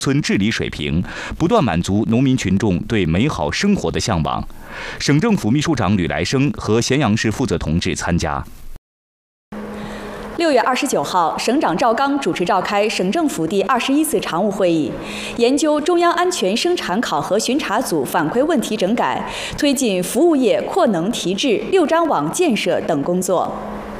村治理水平，不断满足农民群众对美好生活的向往。省政府秘书长吕来生和咸阳市负责同志参加。 6月29号，省长赵刚主持召开省政府第21次常务会议，研究中央安全生产考核巡查组反馈问题整改，推进服务业扩能提质、6张网建设等工作。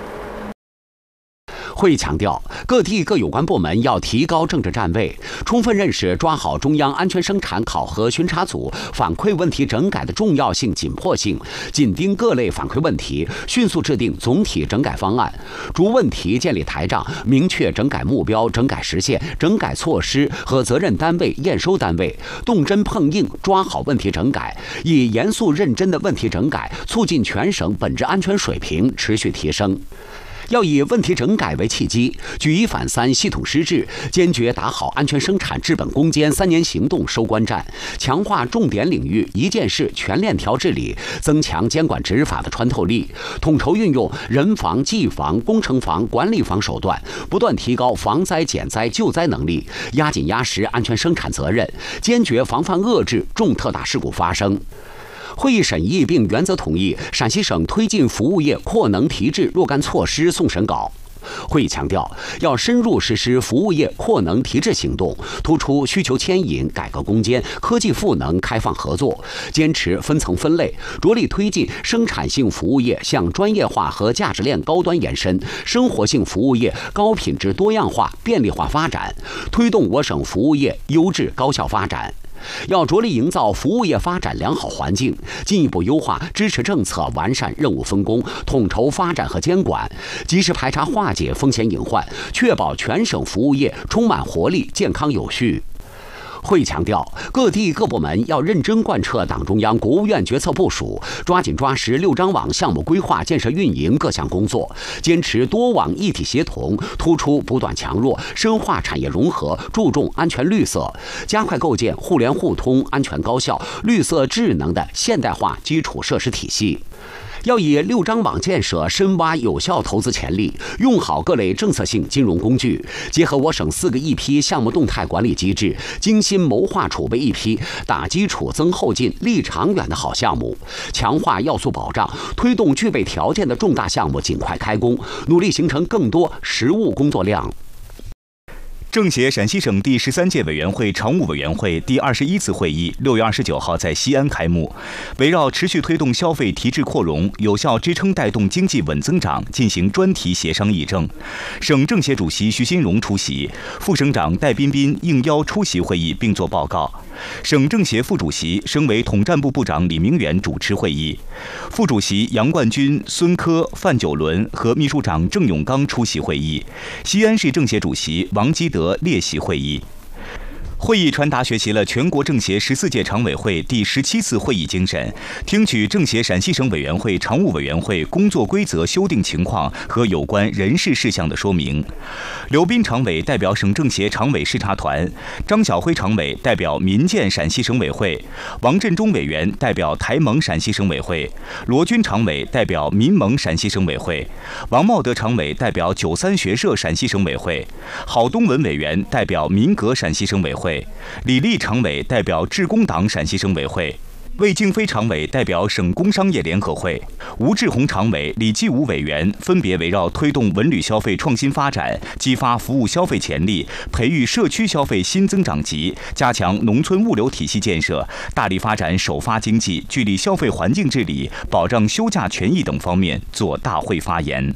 会议强调，各地各有关部门要提高政治站位，充分认识抓好中央安全生产考核巡查组反馈问题整改的重要性、紧迫性，紧盯各类反馈问题，迅速制定总体整改方案，逐问题建立台账，明确整改目标、整改时限、整改措施和责任单位、验收单位，动真碰硬抓好问题整改，以严肃认真的问题整改，促进全省本质安全水平持续提升。要以问题整改为契机，举一反三，系统施治，坚决打好安全生产治本攻坚3年行动收官战，强化重点领域一件事全链条治理，增强监管执法的穿透力，统筹运用人防、技防、工程防、管理防手段，不断提高防灾减灾救灾能力，压紧压实安全生产责任，坚决防范遏制重特大事故发生。会议审议并原则同意陕西省推进服务业扩能提质若干措施送审稿。会议强调，要深入实施服务业扩能提质行动，突出需求牵引、改革攻坚、科技赋能、开放合作，坚持分层分类，着力推进生产性服务业向专业化和价值链高端延伸，生活性服务业高品质多样化、便利化发展，推动我省服务业优质高效发展。要着力营造服务业发展良好环境，进一步优化支持政策，完善任务分工，统筹发展和监管，及时排查化解风险隐患，确保全省服务业充满活力、健康有序。会议强调，各地各部门要认真贯彻党中央、国务院决策部署，抓紧抓实6张网项目规划、建设运营各项工作，坚持多网一体协同，突出不断强弱，深化产业融合，注重安全绿色，加快构建互联互通、安全高效、绿色智能的现代化基础设施体系。要以6张网建设深挖有效投资潜力，用好各类政策性金融工具，结合我省4个一批项目动态管理机制，精心谋划储备一批打基础增后劲、立长远的好项目，强化要素保障，推动具备条件的重大项目尽快开工，努力形成更多实务工作量。 政协陕西省第13届委员会常务委员会第21次会议6月29号在西安开幕，围绕持续推动消费提质扩容，有效支撑带动经济稳增长进行专题协商议政。省政协主席徐新荣出席，副省长戴彬彬应邀出席会议并作报告。省政协副主席、省委统战部部长李明远主持会议，副主席杨冠军、孙科、范九伦和秘书长郑永刚出席会议。西安市政协主席王基德列席会议。会议传达学习了全国政协14届常委会第17次会议精神，听取政协陕西省委员会常务委员会工作规则修订情况和有关人事事项的说明。刘斌常委代表省政协常委视察团，张晓辉常委代表民建陕西省委会，王振中委员代表台盟陕西省委会，罗军常委代表民盟陕西省委会，王茂德常委代表93学社陕西省委会，郝东文委员代表民革陕西省委会，李立常委代表致公党陕西省委会，魏敬飞常委代表省工商业联合会，吴志宏常委、李继武委员分别围绕推动文旅消费创新发展、激发服务消费潜力、培育社区消费新增长极、加强农村物流体系建设、大力发展首发经济、聚力消费环境治理、保障休假权益等方面作大会发言。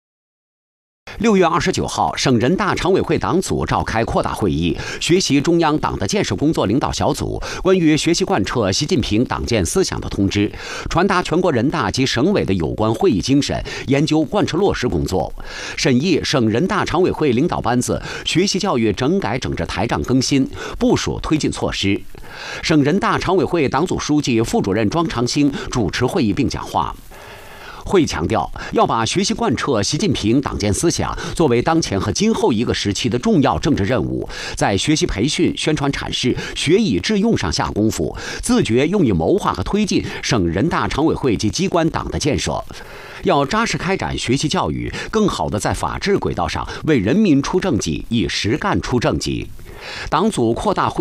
6月29号，省人大常委会党组召开扩大会议，学习中央党的建设工作领导小组关于学习贯彻习近平党建思想的通知，传达全国人大及省委的有关会议精神，研究贯彻落实工作，审议省人大常委会领导班子学习教育整改整治台账更新部署推进措施。省人大常委会党组书记、副主任庄长兴主持会议并讲话。会议强调，要把学习贯彻习近平党建思想作为当前和今后一个时期的重要政治任务，在学习培训、宣传阐释、学以致用上下功夫，自觉用以谋划和推进省人大常委会及机关党的建设。要扎实开展学习教育，更好地在法治轨道上为人民出政绩，以实干出政绩。党组扩大会